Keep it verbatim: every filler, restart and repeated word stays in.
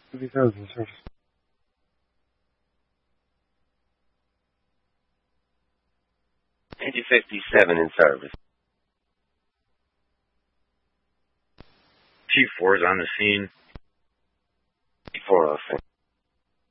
fifty-seven in service. Engine fifty-seven in service. T four is on the scene. T four on scene.